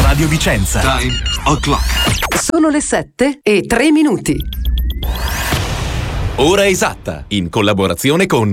Radio Vicenza. Time o'clock. Sono le 7:03. Ora esatta, in collaborazione con...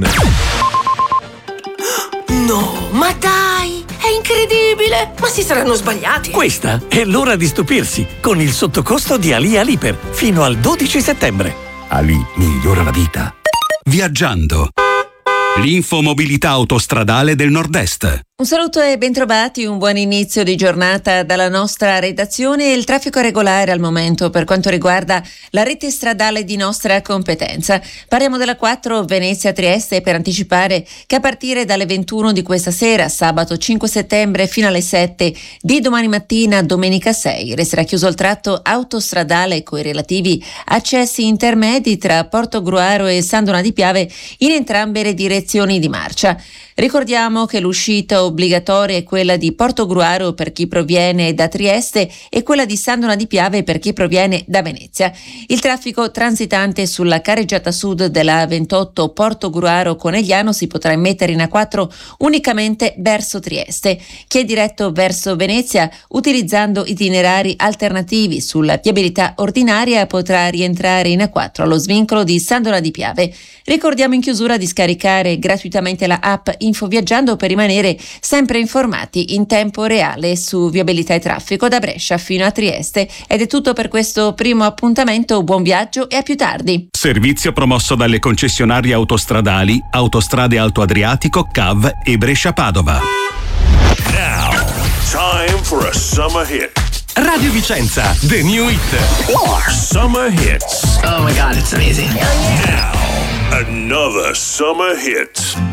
No, ma dai, è incredibile! Ma si saranno sbagliati? Questa è l'ora di stupirsi con il sottocosto di Ali Aliper fino al 12 settembre. Ali migliora la vita. Viaggiando. L'infomobilità autostradale del Nord-Est. Un saluto e bentrovati, un buon inizio di giornata dalla nostra redazione. Il traffico è regolare al momento per quanto riguarda la rete stradale di nostra competenza. Parliamo della 4 Venezia-Trieste per anticipare che a partire dalle 21 di questa sera, sabato 5 settembre fino alle 7 di domani mattina, domenica 6, resterà chiuso il tratto autostradale coi relativi accessi intermedi tra Portogruaro e San Donà di Piave in entrambe le direzioni di marcia. Ricordiamo che l'uscita obbligatoria è quella di Portogruaro per chi proviene da Trieste e quella di San Donà di Piave per chi proviene da Venezia. Il traffico transitante sulla carreggiata sud della A28 Portogruaro-Conegliano si potrà immettere in A4 unicamente verso Trieste. Chi è diretto verso Venezia utilizzando itinerari alternativi sulla viabilità ordinaria potrà rientrare in A4 allo svincolo di San Donà di Piave. Ricordiamo in chiusura di scaricare gratuitamente la app Infoviaggiando per rimanere sempre informati in tempo reale su viabilità e traffico da Brescia fino a Trieste. Ed è tutto per questo primo appuntamento. Buon viaggio e a più tardi. Servizio promosso dalle concessionarie autostradali Autostrade Alto Adriatico, CAV e Brescia-Padova. Now, time for a summer hit. Radio Vicenza, the new hit. Summer hits. Oh my God, it's amazing. Now, another summer hit.